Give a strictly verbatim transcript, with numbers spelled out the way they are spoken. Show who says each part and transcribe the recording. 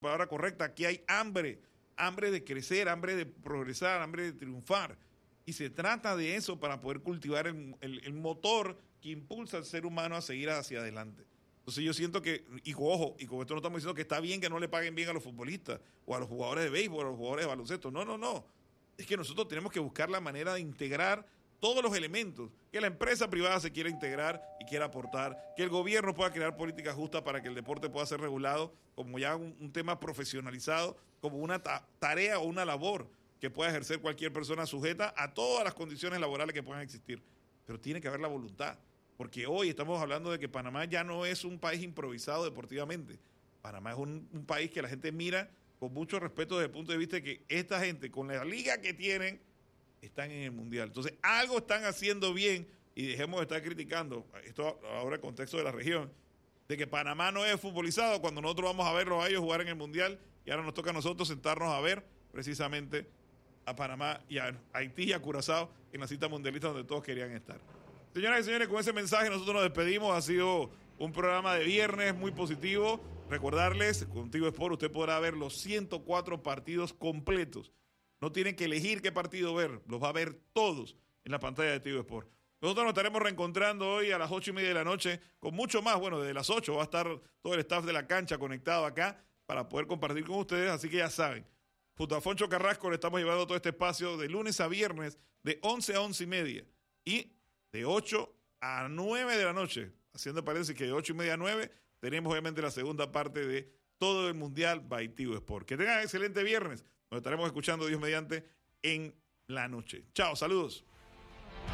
Speaker 1: palabra correcta, aquí hay hambre, hambre de crecer, hambre de progresar, hambre de triunfar. Y se trata de eso para poder cultivar el, el, el motor que impulsa al ser humano a seguir hacia adelante. Entonces yo siento que, y ojo, y con esto no estamos diciendo que está bien que no le paguen bien a los futbolistas, o a los jugadores de béisbol, o a los jugadores de baloncesto. No, no, no. Es que nosotros tenemos que buscar la manera de integrar todos los elementos, que la empresa privada se quiera integrar y quiera aportar, que el gobierno pueda crear políticas justas para que el deporte pueda ser regulado como ya un, un tema profesionalizado, como una ta- tarea o una labor que pueda ejercer cualquier persona sujeta a todas las condiciones laborales que puedan existir. Pero tiene que haber la voluntad, porque hoy estamos hablando de que Panamá ya no es un país improvisado deportivamente. Panamá es un, un país que la gente mira con mucho respeto desde el punto de vista de que esta gente, con la liga que tienen, están en el Mundial. Entonces, algo están haciendo bien y dejemos de estar criticando, esto ahora el contexto de la región, de que Panamá no es futbolizado cuando nosotros vamos a verlos a ellos jugar en el Mundial y ahora nos toca a nosotros sentarnos a ver precisamente a Panamá y a Haití y a Curazao en la cita mundialista donde todos querían estar. Señoras y señores, con ese mensaje nosotros nos despedimos. Ha sido un programa de viernes muy positivo. Recordarles, con Tigo Sport usted podrá ver los ciento cuatro partidos completos. No tienen que elegir qué partido ver, los va a ver todos en la pantalla de Tigo Sport. Nosotros nos estaremos reencontrando hoy a las ocho y media de la noche con mucho más. Bueno, desde las ocho va a estar todo el staff de la cancha conectado acá para poder compartir con ustedes. Así que ya saben, junto a Foncho Carrasco le estamos llevando todo este espacio de lunes a viernes de once a once y media y de ocho a nueve de la noche. Haciendo paréntesis que de ocho y media a nueve tenemos obviamente la segunda parte de todo el Mundial by Tigo Sport. Que tengan excelente viernes. Nos estaremos escuchando, Dios mediante, en la noche. Chao, saludos.